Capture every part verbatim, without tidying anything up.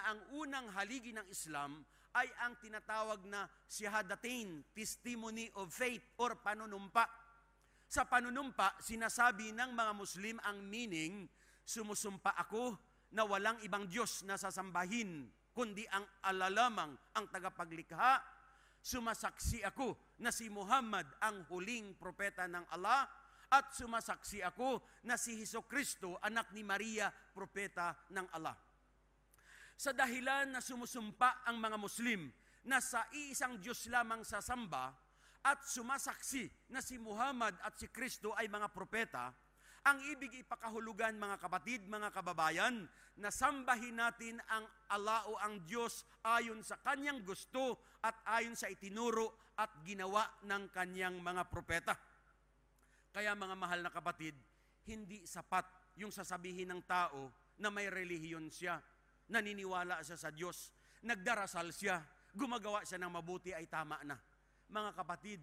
na ang unang haligi ng Islam ay ang tinatawag na Shahadatain, Testimony of Faith or panunumpa. Sa panunumpa, sinasabi ng mga Muslim ang meaning, sumusumpa ako na walang ibang Diyos na sasambahin, kundi ang Allah lamang ang tagapaglikha. Sumasaksi ako na si Muhammad ang huling propeta ng Allah, at sumasaksi ako na si Hesukristo, anak ni Maria, propeta ng Allah. Sa dahilan na sumusumpa ang mga Muslim na sa iisang Diyos lamang sasamba at sumasaksi na si Muhammad at si Kristo ay mga propeta, ang ibig ipakahulugan, mga kapatid, mga kababayan, na sambahin natin ang Allah o ang Diyos ayon sa kanyang gusto at ayon sa itinuro at ginawa ng kanyang mga propeta. Kaya mga mahal na kapatid, hindi sapat yung sasabihin ng tao na may relihiyon siya, naniniwala siya sa Diyos, nagdarasal siya, gumagawa siya ng mabuti ay tama na. Mga kapatid,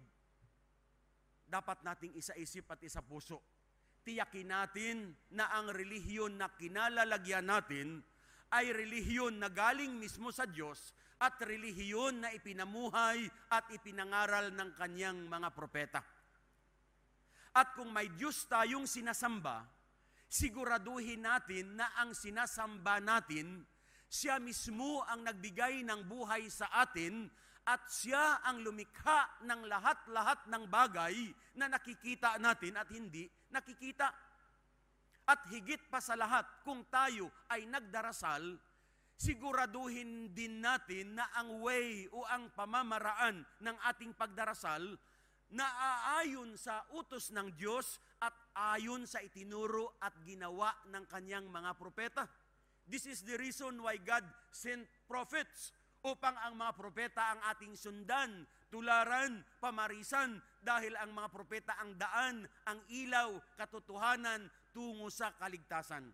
dapat nating isaisip at isapuso. Tiyakin natin na ang relihiyon na kinalalagyan natin ay relihiyon na galing mismo sa Diyos at relihiyon na ipinamuhay at ipinangaral ng kanyang mga propeta. At kung may Diyos tayong sinasamba, siguraduhin natin na ang sinasamba natin, siya mismo ang nagbigay ng buhay sa atin at siya ang lumikha ng lahat-lahat ng bagay na nakikita natin at hindi nakikita. At higit pa sa lahat, kung tayo ay nagdarasal, siguraduhin din natin na ang way o ang pamamaraan ng ating pagdarasal na aayon sa utos ng Diyos at ayon sa itinuro at ginawa ng kanyang mga propeta. This is the reason why God sent prophets, upang ang mga propeta ang ating sundan, tularan, pamarisan, dahil ang mga propeta ang daan, ang ilaw, katotohanan tungo sa kaligtasan.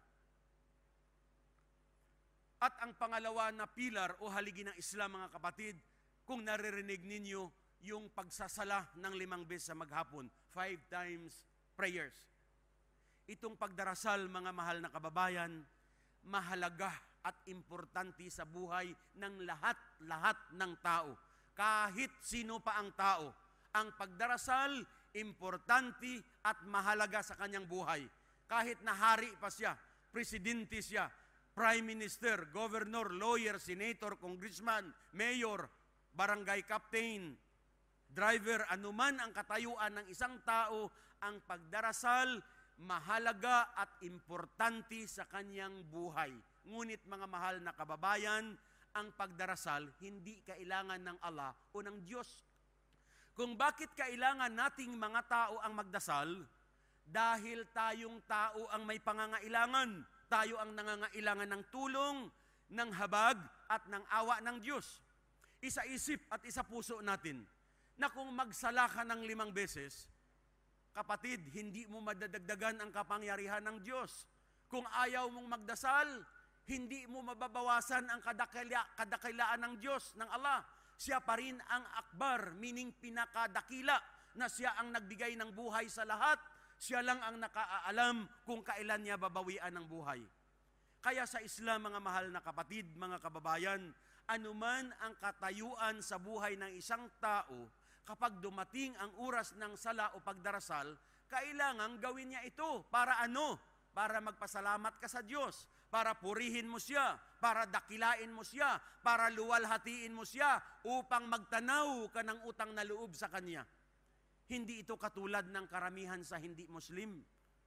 At ang pangalawa na pilar o haligi ng Islam, mga kapatid, kung naririnig ninyo yung pagsasala ng limang beses sa maghapon, five times prayers. Itong pagdarasal, mga mahal na kababayan, mahalaga at importante sa buhay ng lahat-lahat ng tao. Kahit sino pa ang tao, ang pagdarasal, importante at mahalaga sa kanyang buhay. Kahit na hari pa siya, presidente siya, prime minister, governor, lawyer, senator, congressman, mayor, barangay captain, driver, anuman ang katayuan ng isang tao, ang pagdarasal mahalaga at importante sa kanyang buhay. Ngunit mga mahal na kababayan, ang pagdarasal hindi kailangan ng Allah o ng Diyos. Kung bakit kailangan nating mga tao ang magdasal, dahil tayong tao ang may pangangailangan. Tayo ang nangangailangan ng tulong, ng habag at ng awa ng Diyos. Isa-isip at isa-puso natin na kung magsala ka ng limang beses, kapatid, hindi mo madadagdagan ang kapangyarihan ng Diyos. Kung ayaw mong magdasal, hindi mo mababawasan ang kadakila, kadakilaan ng Diyos, ng Allah. Siya pa rin ang akbar, meaning pinakadakila, na siya ang nagbigay ng buhay sa lahat. Siya lang ang nakaalam kung kailan niya babawian ng buhay. Kaya sa Islam, mga mahal na kapatid, mga kababayan, anuman ang katayuan sa buhay ng isang tao, kapag dumating ang oras ng sala o pagdarasal, kailangan gawin niya ito. Para ano? Para magpasalamat ka sa Diyos, para purihin mo siya, para dakilain mo siya, para luwalhatiin mo siya, upang magtanaw ka ng utang na loob sa Kanya. Hindi ito katulad ng karamihan sa hindi Muslim.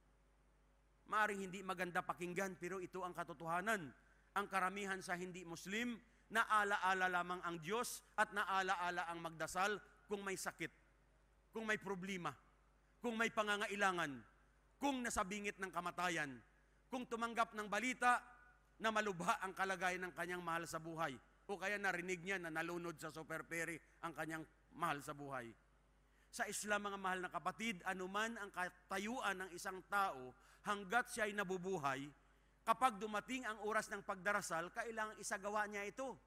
Maaring hindi maganda pakinggan, pero ito ang katotohanan. Ang karamihan sa hindi Muslim, naala-ala lamang ang Diyos at naala-ala ang magdasal kung may sakit, kung may problema, kung may pangangailangan, kung nasabingit ng kamatayan, kung tumanggap ng balita na malubha ang kalagayan ng kanyang mahal sa buhay, o kaya narinig niya na nalunod sa superperi ang kanyang mahal sa buhay. Sa Islam, mga mahal na kapatid, anuman ang katayuan ng isang tao, hanggat siya ay nabubuhay, kapag dumating ang oras ng pagdarasal, kailangang isagawa niya ito.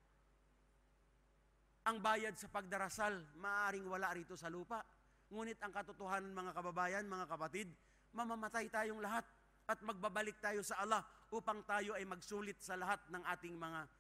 Ang bayad sa pagdarasal, maaaring wala rito sa lupa. Ngunit ang katotohanan, mga kababayan, mga kapatid, mamamatay tayong lahat at magbabalik tayo sa Allah upang tayo ay magsulit sa lahat ng ating mga